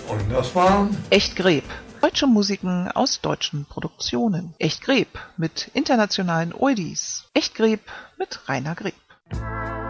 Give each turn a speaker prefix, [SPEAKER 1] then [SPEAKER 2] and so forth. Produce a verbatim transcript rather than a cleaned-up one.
[SPEAKER 1] Und das war
[SPEAKER 2] Echt Greb. Deutsche Musiken aus deutschen Produktionen. Echt Greb mit internationalen Oldies. Echt Greb mit Rainer Greb.